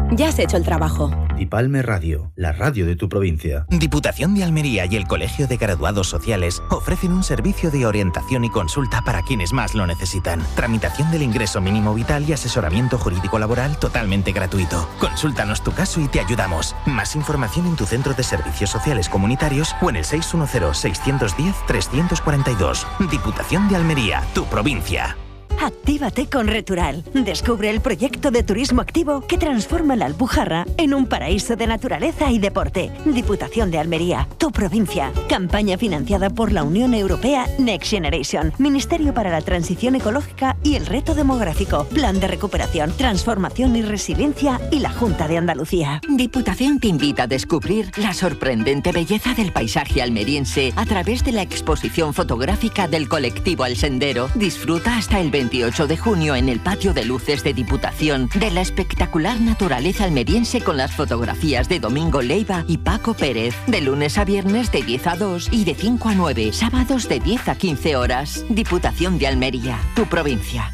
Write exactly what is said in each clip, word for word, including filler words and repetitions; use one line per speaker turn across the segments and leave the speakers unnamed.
Ya has hecho el trabajo.
Dipalme Radio, la radio de tu provincia.
Diputación de Almería y el Colegio de Graduados Sociales ofrecen un servicio de orientación y consulta para quienes más lo necesitan. Tramitación del ingreso mínimo vital y asesoramiento jurídico laboral totalmente gratuito. Consúltanos tu caso y te ayudamos. Más información en tu centro de servicios sociales comunitarios o en el seis uno cero, seis uno cero, tres cuatro dos. Diputación de Almería, tu provincia.
Actívate con Retural. Descubre el proyecto de turismo activo que transforma la Alpujarra en un paraíso de naturaleza y deporte. Diputación de Almería, tu provincia. Campaña financiada por la Unión Europea Next Generation, Ministerio para la Transición Ecológica y el Reto Demográfico, Plan de Recuperación, Transformación y Resiliencia y la Junta de Andalucía.
Diputación te invita a descubrir la sorprendente belleza del paisaje almeriense a través de la exposición fotográfica del colectivo El Sendero. Disfruta hasta el veintiocho de junio en el patio de luces de Diputación de la espectacular naturaleza almeriense con las fotografías de Domingo Leiva y Paco Pérez, de lunes a viernes de diez a dos y de cinco a nueve, sábados de diez a quince horas. Diputación de Almería, tu provincia.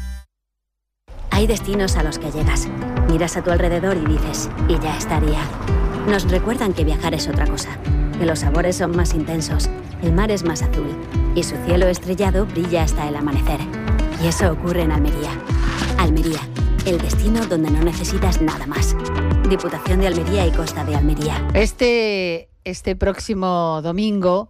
Hay destinos a los que llegas, miras a tu alrededor y dices, y ya estaría. Nos recuerdan que viajar es otra cosa, que los sabores son más intensos, el mar es más azul y su cielo estrellado brilla hasta el amanecer. Y eso ocurre en Almería. Almería, el destino donde no necesitas nada más. Diputación de Almería y Costa de Almería.
Este, este próximo domingo,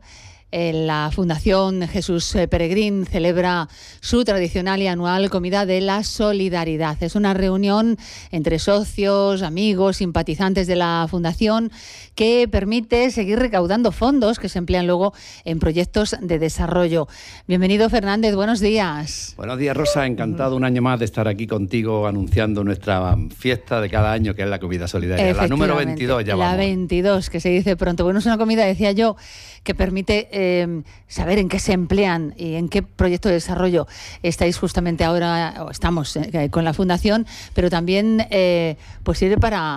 la Fundación Jesús Peregrín celebra su tradicional y anual Comida de la Solidaridad. Es una reunión entre socios, amigos, simpatizantes de la Fundación que permite seguir recaudando fondos que se emplean luego en proyectos de desarrollo. Bienvenido, Fernández, buenos días.
Buenos días, Rosa, encantado un año más de estar aquí contigo anunciando nuestra fiesta de cada año, que es la Comida Solidaria, la número veintidós ya vamos.
La veintidós, que se dice pronto. Bueno, es una comida, decía yo, que permite eh, saber en qué se emplean y en qué proyecto de desarrollo estáis justamente ahora, o estamos eh, con la Fundación, pero también eh, pues sirve para...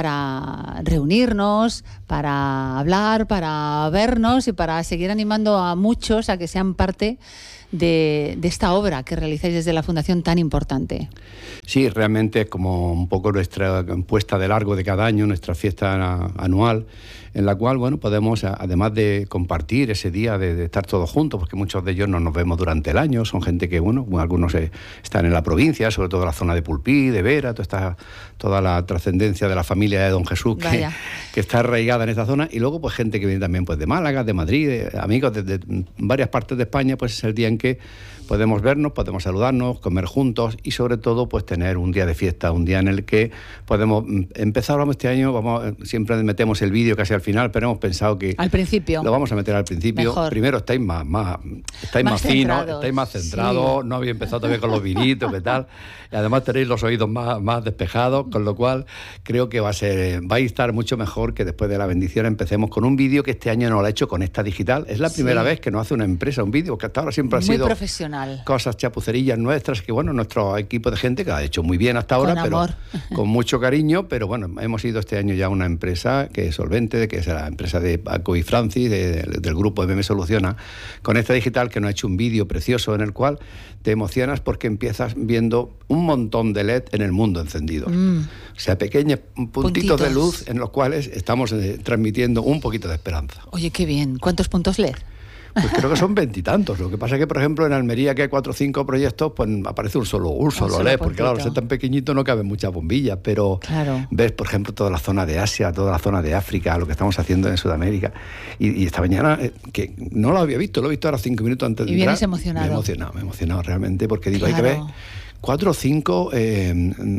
para reunirnos, para hablar, para vernos y para seguir animando a muchos a que sean parte de, de esta obra que realizáis desde la Fundación tan importante.
Sí, realmente es como un poco nuestra puesta de largo de cada año, nuestra fiesta anual, en la cual, bueno, podemos, además de compartir ese día, de, de estar todos juntos, porque muchos de ellos no nos vemos durante el año, son gente que, bueno, algunos eh, están en la provincia, sobre todo la zona de Pulpí, de Vera, toda, esta, toda la trascendencia de la familia de Don Jesús que, que está arraigada en esta zona, y luego pues gente que viene también pues de Málaga, de Madrid, de amigos de, de varias partes de España, pues es el día en que podemos vernos, podemos saludarnos, comer juntos y sobre todo pues tener un día de fiesta, un día en el que podemos empezar. Vamos, este año vamos siempre metemos el vídeo casi al final, pero hemos pensado que
al principio
lo vamos a meter al principio. Mejor. Primero estáis más más estáis más, más finos, estáis más centrados, sí. No habéis empezado todavía con los vinitos, ¿qué tal? Y además tenéis los oídos más, más despejados, con lo cual creo que va a ser va a estar mucho mejor que después de la bendición empecemos con un vídeo que este año no lo ha hecho con esta digital. Es la primera sí. vez que nos hace una empresa un vídeo, que hasta ahora siempre ha
muy
sido
profesional.
Cosas chapucerillas nuestras que, bueno, nuestro equipo de gente que ha hecho muy bien hasta ahora,
con
pero
amor.
Con mucho cariño, pero bueno, hemos ido este año ya a una empresa que es solvente, que es la empresa de Paco y Francis, de, de, del grupo M M Soluciona, con esta digital que nos ha hecho un vídeo precioso en el cual te emocionas porque empiezas viendo un montón de L E D en el mundo encendido. Mm. O sea, pequeños puntitos, puntitos de luz en los cuales estamos eh, transmitiendo un poquito de esperanza.
Oye, qué bien. ¿Cuántos puntos L E D?
Pues creo que son veintitantos. Lo que pasa es que, por ejemplo, en Almería, que hay cuatro o cinco proyectos, pues aparece un solo, un solo, solo L E D, porque claro, al ser tan pequeñito no caben muchas bombillas, pero
claro.
Ves, por ejemplo, toda la zona de Asia, toda la zona de África, lo que estamos haciendo en Sudamérica. Y, y esta mañana, eh, que no lo había visto, lo he visto ahora cinco minutos antes de
y
entrar.
vienes emocionado.
Me he emocionado, me he emocionado realmente, porque digo,
claro.
hay que ver cuatro o cinco eh,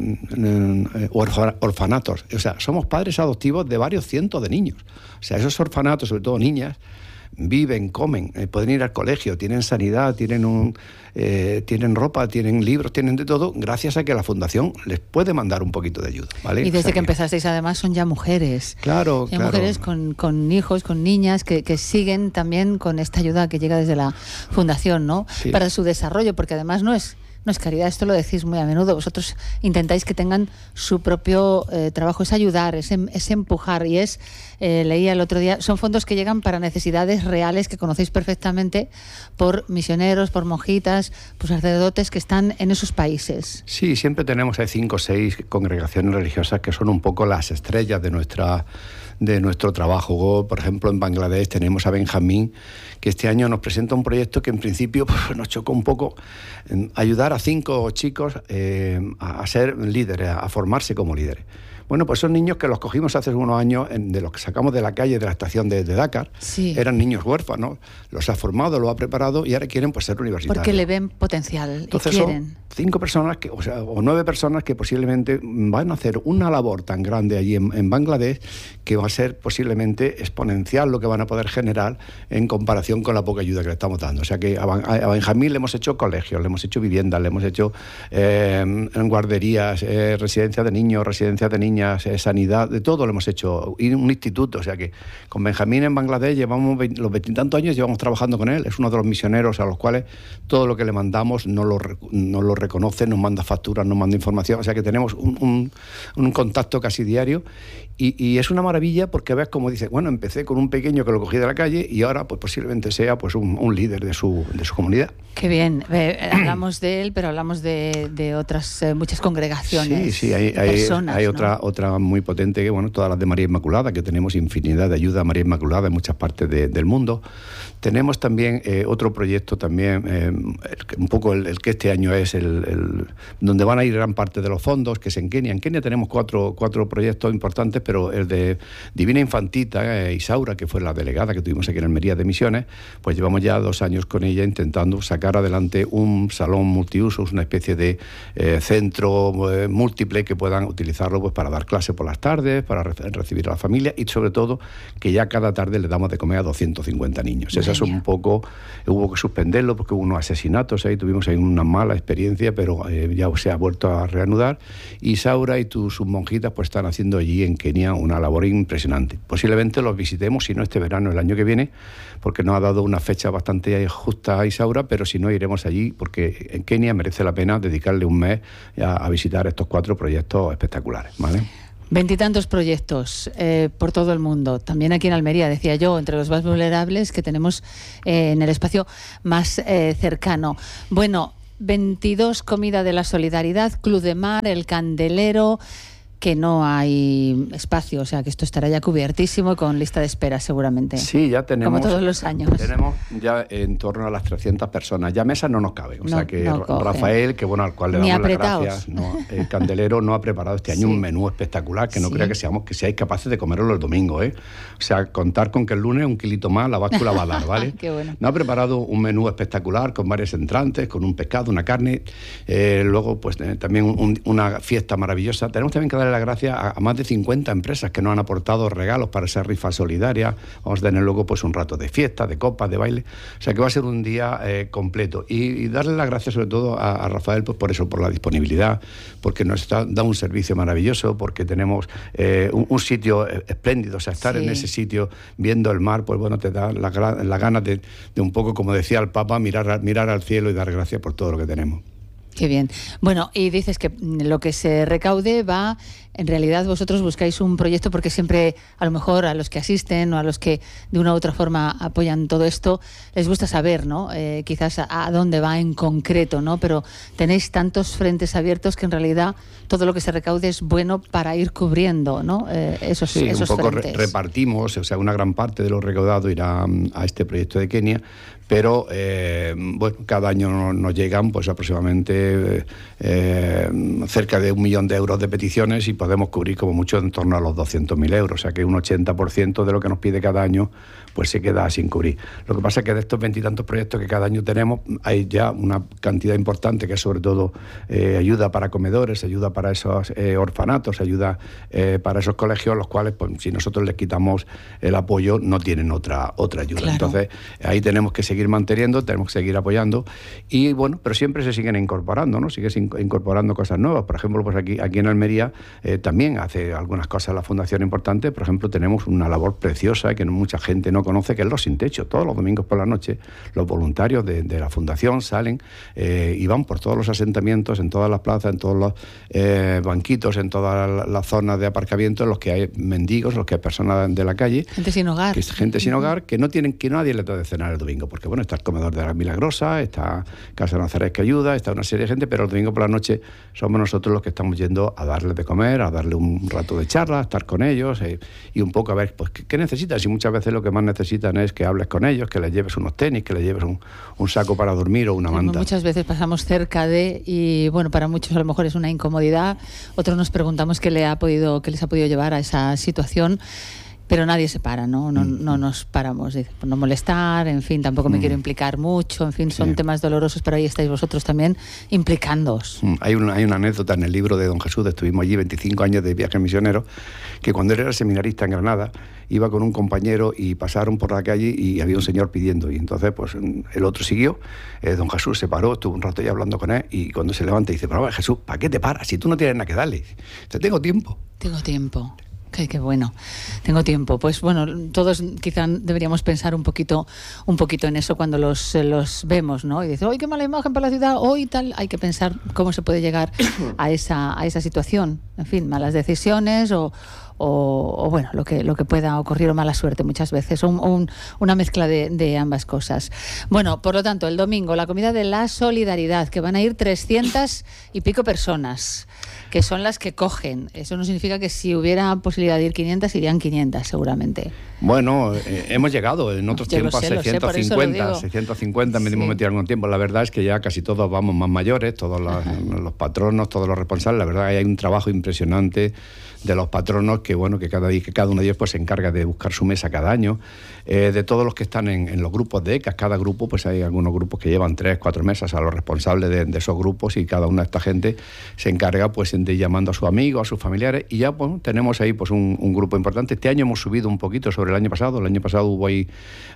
orfanatos. O sea, somos padres adoptivos de varios cientos de niños. O sea, esos orfanatos, sobre todo niñas, viven, comen, eh, pueden ir al colegio, tienen sanidad, tienen un, eh, tienen ropa, tienen libros, tienen de todo, gracias a que la Fundación les puede mandar un poquito de ayuda, ¿vale?
Y desde
o sea
que, que empezasteis, además, son ya mujeres.
Claro,
ya
claro.
mujeres con, con hijos, con niñas, que, que siguen también con esta ayuda que llega desde la Fundación, ¿no? Sí. Para su desarrollo, porque además no es no es caridad, esto lo decís muy a menudo, vosotros intentáis que tengan su propio eh, trabajo, es ayudar, es, es empujar y es, eh, leía el otro día, son fondos que llegan para necesidades reales que conocéis perfectamente por misioneros, por monjitas, por sacerdotes que están en esos países.
Sí, siempre tenemos hay cinco o seis congregaciones religiosas que son un poco las estrellas de nuestra de nuestro trabajo. Por ejemplo, en Bangladesh tenemos a Benjamín, que este año nos presenta un proyecto que en principio pues, nos chocó un poco, eh, ayudar a cinco chicos eh, a, a ser líderes, a formarse como líderes. Bueno, pues son niños que los cogimos hace unos años, en, de los que sacamos de la calle de la estación de, de Dakar.
Sí.
Eran niños huérfanos, los ha formado, los ha preparado y ahora quieren pues ser universitarios.
Porque le ven potencial.
Entonces
y quieren.
Son cinco personas, que, o sea, o nueve personas que posiblemente van a hacer una labor tan grande allí en, en Bangladesh que va a ser posiblemente exponencial lo que van a poder generar en comparación con la poca ayuda que le estamos dando. O sea que a, a Benjamín le hemos hecho colegios, le hemos hecho viviendas, le hemos hecho eh, guarderías, eh, residencias de niños, residencias de niñas, Eh, sanidad, de todo lo hemos hecho, y un instituto, o sea que con Benjamín en Bangladesh llevamos veinte, los veintitantos años llevamos trabajando con él, es uno de los misioneros a los cuales todo lo que le mandamos no lo, no lo reconoce, nos manda facturas, nos manda información, o sea que tenemos un, un, un contacto casi diario y, y es una maravilla porque ves como dice, bueno, empecé con un pequeño que lo cogí de la calle y ahora pues posiblemente sea pues un, un líder de su, de su comunidad.
Qué bien, eh, hablamos de él, pero hablamos de, de otras eh, muchas congregaciones.
Sí, sí, hay, hay, personas, hay otra, ¿no? otra muy potente, que bueno, todas las de María Inmaculada, que tenemos infinidad de ayuda a María Inmaculada en muchas partes de, del mundo. Tenemos también eh, otro proyecto también, eh, el, un poco el, el que este año es el, el donde van a ir gran parte de los fondos, que es en Kenia. En Kenia tenemos cuatro, cuatro proyectos importantes, pero el de Divina Infantita, eh, Isaura, que fue la delegada que tuvimos aquí en Almería de Misiones, pues llevamos ya dos años con ella intentando sacar adelante un salón multiusos, una especie de eh, centro eh, múltiple que puedan utilizarlo pues para dar clases por las tardes, para re- recibir a la familia y sobre todo que ya cada tarde le damos de comer a doscientos cincuenta niños. Esa es un poco, hubo que suspenderlo porque hubo unos asesinatos ahí, tuvimos ahí una mala experiencia, pero eh, ya se ha vuelto a reanudar y Saura y tus, sus monjitas pues están haciendo allí en Kenia una labor impresionante. Posiblemente los visitemos, si no este verano, el año que viene, porque nos ha dado una fecha bastante justa a Isaura, pero si no iremos allí porque en Kenia merece la pena dedicarle un mes a, a visitar estos cuatro proyectos espectaculares, ¿vale?
Veintitantos proyectos eh, por todo el mundo, también aquí en Almería, decía yo, entre los más vulnerables que tenemos eh, en el espacio más eh, cercano. Bueno, veintidós Comida de la Solidaridad, Club de Mar, El Candelero, que no hay espacio, o sea que esto estará ya cubiertísimo y con lista de espera seguramente.
Sí, ya tenemos.
Como todos los años.
Tenemos ya en torno a las trescientas personas. Ya mesas no nos caben. O
no,
sea que
no
Rafael, que bueno, al cual le
Ni
damos
apretaos.
las gracias, no, el Candelero no ha preparado este año sí. un menú espectacular que no sí. crea que seamos que seáis capaces de comerlo el domingo, ¿eh? O sea, contar con que el lunes un kilito más la báscula va a dar, ¿vale?
Qué bueno.
No ha preparado un menú espectacular con varios entrantes, con un pescado, una carne, eh, luego pues eh, también un, una fiesta maravillosa. Tenemos también que darle las gracias a, a más de cincuenta empresas que nos han aportado regalos para esa rifa solidaria. Vamos a tener luego pues un rato de fiesta, de copas, de baile. O sea que va a ser un día eh, completo. Y, y darle las gracias sobre todo a, a Rafael pues por eso, por la disponibilidad, porque nos está, da un servicio maravilloso, porque tenemos eh, un, un sitio espléndido. O sea, estar sí. en ese sitio viendo el mar, pues bueno, te da las la ganas de, de un poco, como decía el Papa, mirar, mirar al cielo y dar gracias por todo lo que tenemos.
Qué bien. Bueno, y dices que lo que se recaude va, en realidad vosotros buscáis un proyecto porque siempre, a lo mejor a los que asisten o a los que de una u otra forma apoyan todo esto, les gusta saber, ¿no? Eh, quizás a, a dónde va en concreto, ¿no? Pero tenéis tantos frentes abiertos que en realidad todo lo que se recaude es bueno para ir cubriendo, ¿no? Eh, esos,
sí,
esos
un poco
frentes.
Re- repartimos, o sea, una gran parte de lo recaudado irá a este proyecto de Kenia, pero eh, bueno, cada año nos llegan pues aproximadamente eh, cerca de un millón de euros de peticiones y podemos cubrir como mucho en torno a los doscientos mil euros, o sea que un ochenta por ciento de lo que nos pide cada año pues se queda sin cubrir. Lo que pasa es que de estos veintitantos proyectos que cada año tenemos hay ya una cantidad importante que es sobre todo eh, ayuda para comedores, ayuda para esos eh, orfanatos, ayuda eh, para esos colegios, los cuales pues si nosotros les quitamos el apoyo no tienen otra, otra ayuda. Claro. Entonces ahí tenemos que seguir manteniendo, tenemos que seguir apoyando y bueno, pero siempre se siguen incorporando incorporando, ¿no? Sigues in- incorporando cosas nuevas. Por ejemplo, pues aquí, aquí en Almería eh, también hace algunas cosas la Fundación importantes. Por ejemplo, tenemos una labor preciosa que mucha gente no conoce, que es Los Sin Techo. Todos los domingos por la noche los voluntarios de, de la Fundación salen eh, y van por todos los asentamientos, en todas las plazas, en todos los eh, banquitos, en todas las zonas de aparcamiento en los que hay mendigos, los que hay personas de la calle.
Gente sin hogar.
Que es gente sin hogar, que no tienen, que nadie le da de cenar el domingo, porque bueno, está el comedor de la Milagrosa, está Casa Nazaret que ayuda, está una serie de gente, pero el domingo por la noche somos nosotros los que estamos yendo a darles de comer, a darle un rato de charla, a estar con ellos eh, y un poco a ver, pues, ¿qué, qué necesitan? Si muchas veces lo que más necesitan es que hables con ellos, que les lleves unos tenis, que les lleves un, un saco para dormir o una manta.
Muchas veces pasamos cerca de, y bueno, para muchos a lo mejor es una incomodidad, otros nos preguntamos qué le ha podido, qué les ha podido llevar a esa situación. Pero nadie se para, ¿no? No, no nos paramos, dice, por no molestar, en fin, tampoco me mm. quiero implicar mucho, en fin, son sí. temas dolorosos, pero ahí estáis vosotros también implicándoos.
Mm. Hay, una, hay una anécdota en el libro de Don Jesús, estuvimos allí veinticinco años de viaje misionero, que cuando él era seminarista en Granada, iba con un compañero y pasaron por la calle y había un señor pidiendo, y entonces pues el otro siguió, eh, Don Jesús se paró, estuvo un rato ya hablando con él, y cuando se levanta dice, pero Jesús, ¿para qué te paras? Si tú no tienes nada que darle. Dice, tengo tiempo.
Tengo tiempo. Qué, qué bueno, tengo tiempo. Pues bueno, todos quizá deberíamos pensar un poquito, un poquito en eso cuando los, los vemos, ¿no? Y dices, ¡ay, qué mala imagen para la ciudad! Hoy tal, hay que pensar cómo se puede llegar a esa, a esa situación. En fin, malas decisiones o, o, o bueno, lo que, lo que pueda ocurrir, o mala suerte muchas veces, un, un, una mezcla de, de ambas cosas. Bueno, por lo tanto, el domingo, la comida de la solidaridad, que van a ir trescientas y pico personas, que son las que cogen. Eso no significa que si hubiera posibilidad de ir quinientas, irían quinientas seguramente.
Bueno, eh, hemos llegado en otros
Yo
tiempos
sé,
a seiscientos cincuenta, seiscientos cincuenta, me hemos metido algún tiempo. La verdad es que ya casi todos vamos más mayores, todos los, los patronos, todos los responsables. La verdad es que hay un trabajo impresionante de los patronos que bueno que cada día que cada uno de ellos pues se encarga de buscar su mesa cada año, eh, de todos los que están en, en los grupos de E C A S. Cada grupo, pues hay algunos grupos que llevan tres, cuatro mesas, a los responsables de, de esos grupos, y cada una de esta gente se encarga pues de llamando a sus amigos, a sus familiares, y ya pues tenemos ahí pues un, un grupo importante. Este año hemos subido un poquito sobre el año pasado. El año pasado hubo ahí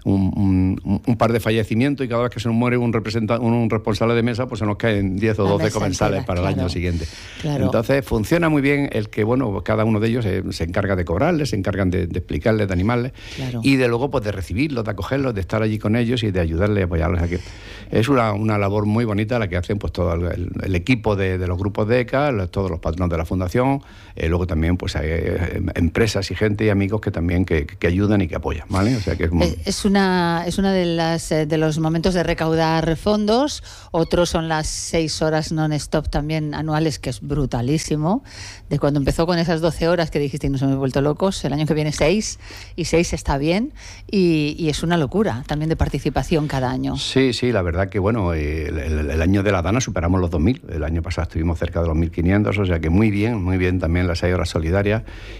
un, un, un par de fallecimientos, y cada vez que se nos muere un representante, un, un responsable de mesa, pues se nos caen diez o doce comensales entera, para claro, el año siguiente. Claro. Entonces funciona muy bien el que bueno cada uno de ellos se, se encarga de cobrarles, se encargan de, de explicarles, de animarles, claro, y de luego pues de recibirlos, de acogerlos, de estar allí con ellos y de ayudarles, apoyarles aquí. Es una, una labor muy bonita la que hacen pues todo el, el equipo de, de los grupos de E C A S, todos los patronos de la Fundación, eh, luego también pues hay eh, empresas y gente y amigos que también que, que ayudan y que apoyan, ¿vale? O sea que es, muy...
es una es una de las de los momentos de recaudar fondos. Otros son las seis horas non-stop también anuales, que es brutalísimo. De cuando empezó con esas doce horas que dijiste, nos hemos vuelto locos, el año que viene seis, y seis está bien, y, y es una locura también de participación cada año.
Sí, sí, la verdad que bueno, el, el, el año de la Dana superamos los dos mil, el año pasado estuvimos cerca de los mil quinientos, o sea que muy bien, muy bien también las seis horas solidarias,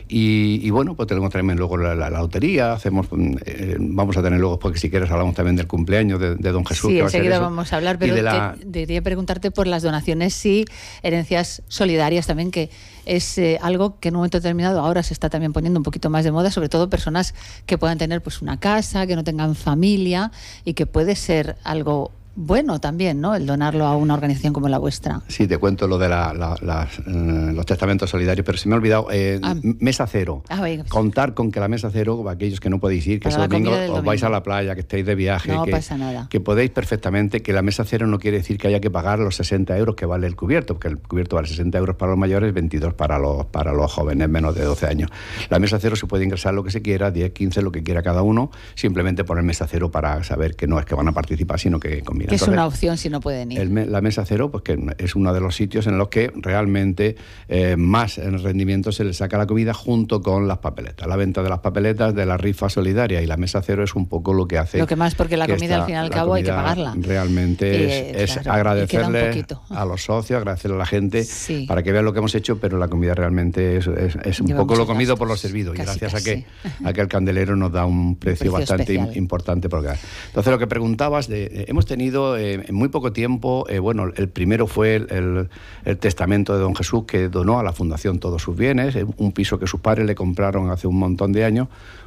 y, y bueno, pues tenemos también luego la, la, la lotería, hacemos, eh, vamos a tener luego, porque si quieres hablamos también del cumpleaños de, de Don Jesús.
Sí,
que
enseguida
va a
vamos a hablar, pero la... quería preguntarte por las donaciones y herencias solidarias también, que es eh, algo que en un momento determinado ahora se está también poniendo un poquito más de moda, sobre todo personas que puedan tener pues una casa, que no tengan familia, y que puede ser algo bueno también, ¿no?, el donarlo a una organización como la vuestra.
Sí, te cuento lo de la, la, las, eh, los testamentos solidarios, pero se me ha olvidado. Eh, ah. Mesa cero. Ah, Contar con que la mesa cero, aquellos que no podéis ir, que ese domingo os domingo. vais a la playa, que estéis de viaje,
no
que,
pasa nada,
que podéis perfectamente, que la mesa cero no quiere decir que haya que pagar los sesenta euros que vale el cubierto, porque el cubierto vale sesenta euros para los mayores, veintidós para los, para los jóvenes menos de doce años. La mesa cero se puede ingresar lo que se quiera, diez, quince, lo que quiera cada uno, simplemente poner mesa cero para saber que no es que van a participar, sino que combinan.
Que es una opción si no pueden ir.
El, la Mesa Cero, pues que es uno de los sitios en los que realmente eh, más en rendimiento se le saca la comida, junto con las papeletas. La venta de las papeletas, de la rifa solidaria, y la Mesa Cero es un poco lo que hace...
Lo que más, porque la comida esta, al fin y al cabo hay que pagarla.
Realmente eh, es, claro, es agradecerle a los socios, agradecerle a la gente, sí, para que vean lo que hemos hecho, pero la comida realmente es, es, es un poco lo comido gastos, por lo servido, casi, y gracias casi. a que a que el candelero nos da un precio, un precio bastante im, importante por cada. Entonces, lo que preguntabas, de, eh, hemos tenido eh, en muy poco tiempo, eh, bueno, el primero fue el, el, el testamento de Don Jesús, que donó a la Fundación todos sus bienes, un piso que sus padres le compraron hace un montón de años,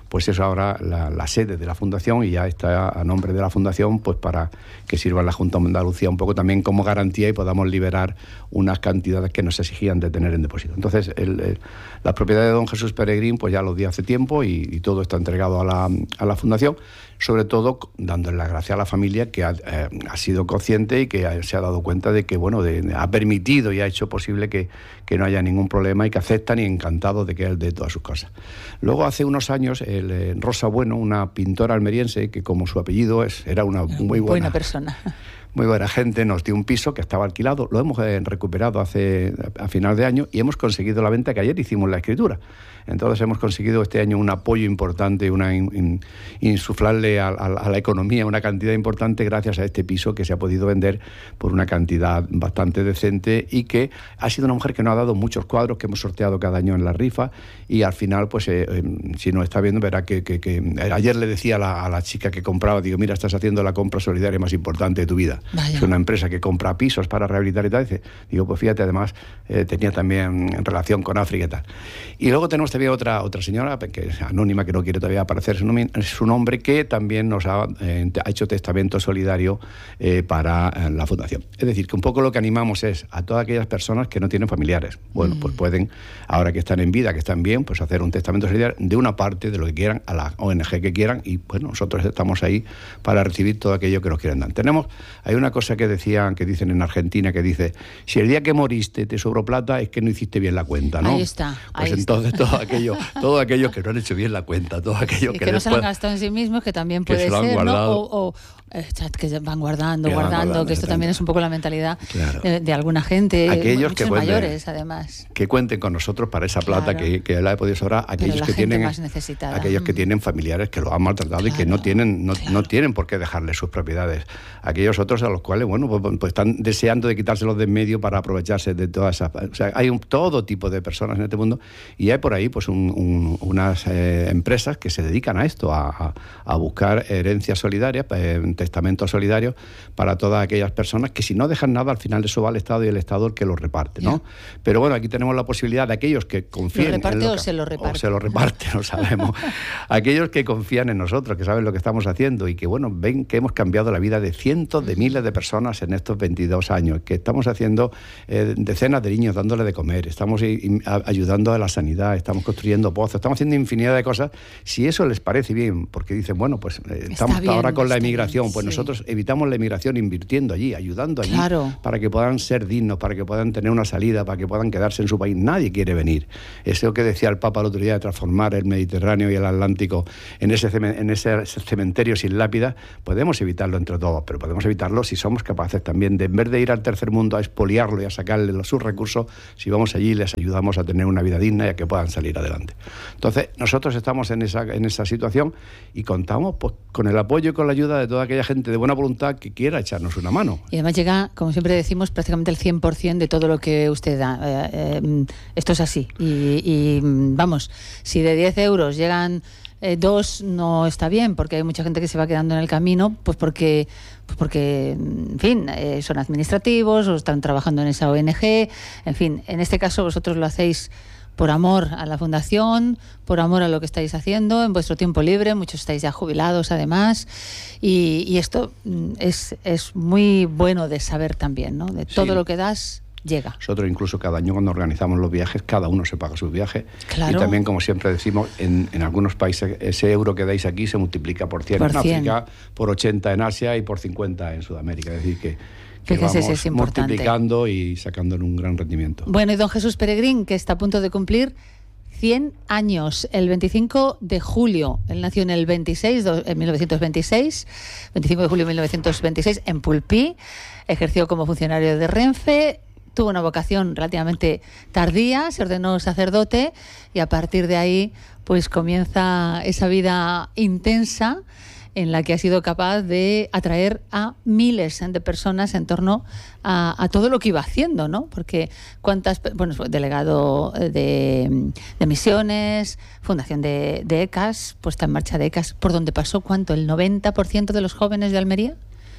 pues es ahora la, la sede de la Fundación y ya está a nombre de la Fundación, pues para que sirva la Junta de Andalucía un poco también como garantía y podamos liberar unas cantidades que nos exigían de tener en depósito. Entonces, el, el, las propiedades de don Jesús Peregrín, pues ya lo di hace tiempo y, y todo está entregado a la, a la Fundación, sobre todo dándole las gracias a la familia que ha, eh, ha sido consciente y que ha, se ha dado cuenta de que, bueno, de, de, ha permitido y ha hecho posible que, que no haya ningún problema y que aceptan y encantados de que él dé todas sus cosas. Luego, hace unos años, el, eh, Rosa Bueno, una pintora almeriense, que como su apellido es, era una muy buena,
buena persona.
Muy buena gente, nos dio un piso que estaba alquilado, lo hemos eh, recuperado hace a final de año y hemos conseguido la venta, que ayer hicimos la escritura. Entonces hemos conseguido este año un apoyo importante, una in, in, insuflarle a, a, a la economía una cantidad importante gracias a este piso que se ha podido vender por una cantidad bastante decente y que ha sido una mujer que nos ha dado muchos cuadros que hemos sorteado cada año en la rifa y al final, pues eh, eh, si nos está viendo verá que, que, que ayer le decía a la, a la chica que compraba, digo, mira, estás haciendo la compra solidaria más importante de tu vida. Vaya. Es una empresa que compra pisos para rehabilitar y tal. Dice, digo, pues fíjate, además eh, tenía también relación con África y tal. Y luego tenemos había otra otra señora, que es anónima, que no quiere todavía aparecer su nombre, que también nos ha, eh, ha hecho testamento solidario eh, para eh, la Fundación. Es decir, que un poco lo que animamos es a todas aquellas personas que no tienen familiares. Bueno, mm. pues pueden, ahora que están en vida, que están bien, pues hacer un testamento solidario de una parte de lo que quieran, a la O N G que quieran, y bueno, nosotros estamos ahí para recibir todo aquello que nos quieran dar. Tenemos, hay una cosa que decían, que dicen en Argentina, que dice, si el día que moriste te sobró plata, es que no hiciste bien la cuenta, ¿no?
Ahí está.
Pues
ahí
entonces
está.
todo aquello, todos aquellos que no han hecho bien la cuenta, todos aquellos
sí,
que,
que no
después,
se lo han gastado en sí mismos, que también puede ser, ¿no? O, o eh, que van guardando,
que van
guardando,
guardando,
que esto también es un poco la mentalidad
claro.
de, de alguna gente,
aquellos
muchos
que cuenten,
mayores además.
Que cuenten con nosotros para esa plata
claro.
que, que la he podido sobrar, aquellos que tienen
más necesitada.
aquellos que tienen familiares que los han maltratado claro, y que no tienen no, claro. no tienen por qué dejarles sus propiedades. Aquellos otros a los cuales, bueno, pues, pues están deseando de quitárselos de en medio para aprovecharse de todas esas... O sea, hay un, todo tipo de personas en este mundo y hay por ahí pues un, un, unas eh, empresas que se dedican a esto, a, a, a buscar herencias solidarias, eh, testamentos solidarios para todas aquellas personas que si no dejan nada, al final eso va al Estado y el Estado el que lo reparte, ¿no? Yeah. Pero bueno, aquí tenemos la posibilidad de aquellos que confíen...
¿Lo reparte
en lo
o
que,
se lo reparte?
O se lo reparte, no sabemos. Aquellos que confían en nosotros, que saben lo que estamos haciendo y que, bueno, ven que hemos cambiado la vida de cientos de miles de personas en estos veintidós años, que estamos haciendo eh, decenas de niños dándole de comer, estamos y, y, a, ayudando a la sanidad, estamos construyendo pozos, estamos haciendo infinidad de cosas. Si eso les parece bien, porque dicen, bueno, pues eh, estamos bien, ahora con la emigración, bien, pues sí. nosotros evitamos la emigración invirtiendo allí, ayudando allí,
claro.
para que puedan ser dignos, para que puedan tener una salida, para que puedan quedarse en su país. Nadie quiere venir. Eso que decía el Papa el otro día de transformar el Mediterráneo y el Atlántico en ese, en ese cementerio sin lápidas, podemos evitarlo entre todos, pero podemos evitarlo si somos capaces también de, en vez de ir al tercer mundo a expoliarlo y a sacarle los, sus recursos, si vamos allí les ayudamos a tener una vida digna y a que puedan salir adelante. Entonces, nosotros estamos en esa, en esa situación y contamos pues, con el apoyo y con la ayuda de toda aquella gente de buena voluntad que quiera echarnos una mano.
Y además llega, como siempre decimos, prácticamente el cien por ciento de todo lo que usted da. Eh, eh, esto es así. Y, y vamos, si de diez euros llegan eh, dos, no está bien, porque hay mucha gente que se va quedando en el camino, pues porque, pues porque en fin, eh, son administrativos o están trabajando en esa O N G. En fin, en este caso vosotros lo hacéis por amor a la Fundación, por amor a lo que estáis haciendo en vuestro tiempo libre, muchos estáis ya jubilados además, y, y esto es, es muy bueno de saber también, ¿no? De todo sí. lo que das, llega.
Nosotros incluso cada año cuando organizamos los viajes, cada uno se paga su viaje,
claro.
y también, como siempre decimos, en, en algunos países ese euro que dais aquí se multiplica por cien por en cien. África, por ochenta en Asia y por cincuenta en Sudamérica, es decir que que
Fíjese,
vamos
es importante.
multiplicando y sacándole un gran rendimiento.
Bueno, y don Jesús Peregrín, que está a punto de cumplir cien años, el veinticinco de julio. Él nació en el veintiséis, en mil novecientos veintiséis, veinticinco de julio de mil novecientos veintiséis, en Pulpí. Ejerció como funcionario de Renfe, tuvo una vocación relativamente tardía, se ordenó sacerdote y a partir de ahí pues comienza esa vida intensa en la que ha sido capaz de atraer a miles de personas en torno a, a todo lo que iba haciendo, ¿no? Porque cuántas, bueno, delegado de, de misiones, fundación de, de ECAS, puesta en marcha de ECAS, por donde pasó, ¿cuánto? ¿El noventa por ciento de los jóvenes de Almería?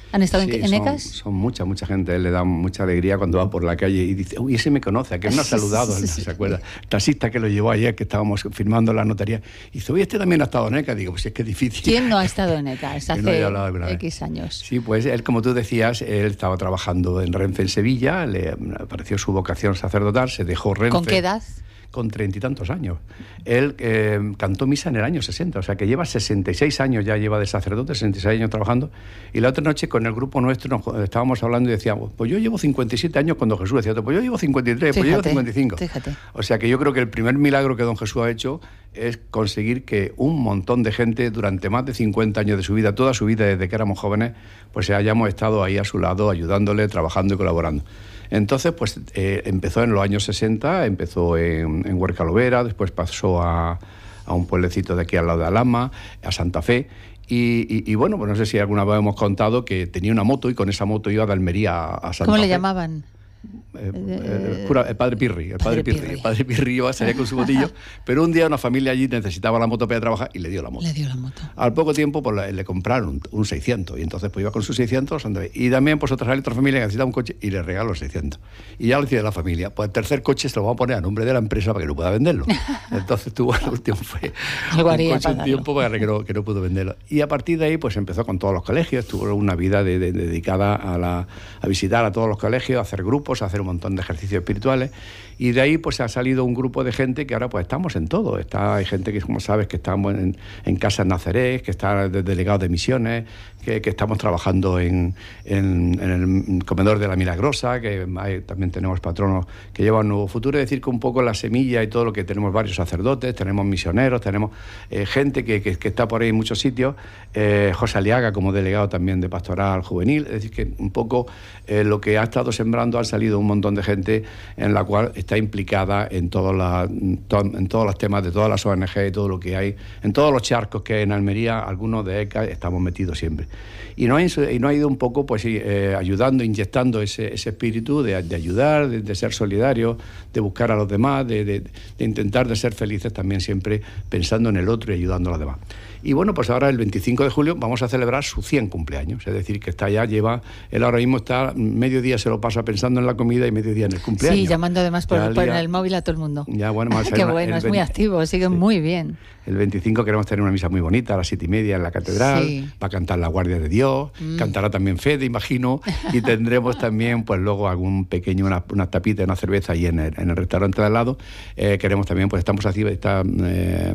¿Han estado
sí,
en, en
son,
ECAS?
Son mucha, mucha gente. Él le da mucha alegría cuando va por la calle y dice, uy, ese me conoce, ¿a que no ha saludado? Sí, sí, sí. ¿Se acuerda? El taxista que lo llevó ayer, que estábamos firmando la notaría, y dice, uy, este también ha estado en ECAS. Digo, pues es que es difícil.
¿Quién no ha estado en ECAS hace
no
X años?
Sí, pues él, como tú decías, él estaba trabajando en Renfe en Sevilla, le apareció su vocación sacerdotal, se dejó Renfe.
¿Con qué edad?
Con treinta y tantos años. Él eh, cantó misa en el año sesenta, o sea que lleva sesenta y seis años, ya lleva de sacerdote, sesenta y seis años trabajando. Y la otra noche con el grupo nuestro nos estábamos hablando y decíamos, pues yo llevo cincuenta y siete años con don Jesús. Decía otro, pues yo llevo cincuenta y tres, fíjate, pues yo llevo cincuenta y cinco.
Fíjate.
O sea que yo creo que el primer milagro que don Jesús ha hecho es conseguir que un montón de gente durante más de cincuenta años de su vida, toda su vida desde que éramos jóvenes, pues hayamos estado ahí a su lado, ayudándole, trabajando y colaborando. Entonces, pues eh, empezó en los años sesenta, empezó en, en Huercalovera, después pasó a, a un pueblecito de aquí al lado de Alhama, a Santa Fe, y, y, y bueno, pues no sé si alguna vez hemos contado que tenía una moto y con esa moto iba de Almería a, a Santa Fe.
¿Cómo le llamaban?
Eh, eh, el, cura, el padre Pirri, el padre, padre Pirri,
Pirri.
el padre Pirri iba, salía con su botillo, pero un día una familia allí necesitaba la moto para ir a trabajar y le dio la moto.
Le dio la moto.
Al poco tiempo pues le, le compraron un seiscientos y entonces pues iba con sus seiscientos y también pues otra, otra familia que necesitaba un coche y le regaló los seiscientos. Y ya lo decía la familia, pues el tercer coche se lo vamos a poner a nombre de la empresa para que no pueda venderlo. Entonces tuvo el último fue
Algo
un
haría
coche un tiempo para que no, que no pudo venderlo. Y a partir de ahí pues empezó con todos los colegios, tuvo una vida de, de, dedicada a, la, a visitar a todos los colegios, a hacer grupos, a hacer un montón de ejercicios espirituales, y de ahí pues ha salido un grupo de gente que ahora pues estamos en todo. Está, hay gente que, como sabes, que estamos en, en Casa Nazaret, que está de delegado de misiones, que, que estamos trabajando en, en, en el Comedor de la Milagrosa, que hay, también tenemos patronos que llevan Nuevo Futuro. Es decir, que un poco la semilla y todo lo que tenemos, varios sacerdotes, tenemos misioneros, tenemos eh, gente que, que, que está por ahí en muchos sitios, eh, José Aliaga como delegado también de Pastoral Juvenil. Es decir, que un poco eh, lo que ha estado sembrando ha salido un montón de gente en la cual está implicada en, todo la, to, en todos los temas de todas las O N G y todo lo que hay, en todos los charcos que hay en Almería, algunos de ECAS estamos metidos siempre. Y no ha, y no ha ido un poco pues sí, eh, ayudando, inyectando ese, ese espíritu de, de ayudar, de, de ser solidario, de buscar a los demás, de, de, de intentar de ser felices también siempre pensando en el otro y ayudando a los demás. Y bueno, pues ahora el veinticinco de julio vamos a celebrar su cien cumpleaños, es decir, que está ya, lleva, él ahora mismo está, medio día se lo pasa pensando en la comida y medio día en el cumpleaños.
Sí, llamando además por,
el
por
día,
el móvil a todo el mundo.
Ya, bueno, más
Qué bueno, es muy activo, sigue sí. muy bien.
El veinticinco queremos tener una misa muy bonita a las siete y media en la catedral,
sí.
va a cantar la Guardia de Dios, mm. cantará también Fede, imagino, y tendremos también pues luego algún pequeño, una, una tapita, una cerveza ahí en el, en el restaurante de al lado. Eh, queremos también, pues estamos así, está, eh,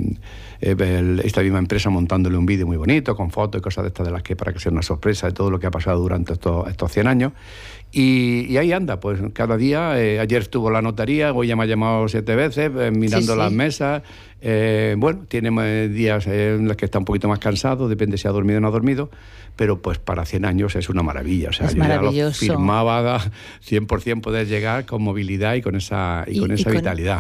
eh, esta misma empresa montándole un vídeo muy bonito, con fotos y cosas de estas de las que para que sea una sorpresa de todo lo que ha pasado durante estos, estos cien años. Y, y ahí anda, pues cada día, eh, ayer estuvo la notaría, hoy ya me ha llamado siete veces, eh, mirando sí, sí. las mesas. Eh, bueno, tiene eh, días eh, en los que está un poquito más cansado, depende si ha dormido o no ha dormido, pero pues para cien años es una maravilla. O sea,
es
yo
maravilloso.
Ya lo firmaba cien por ciento poder llegar con movilidad y con esa, y, y con esa y vitalidad.